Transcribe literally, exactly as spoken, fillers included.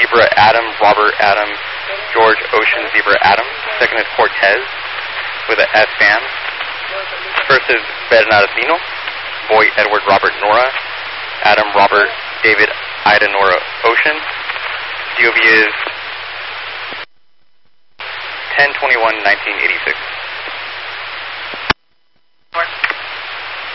Zebra Adam, Robert Adam, George Ocean Zebra Adam. Second is Cortez with a S Sam. First is Bernardino, Boy Edward Robert Nora, Adam Robert David Ida Nora Ocean. D O B is ten twenty-one nineteen eighty-six.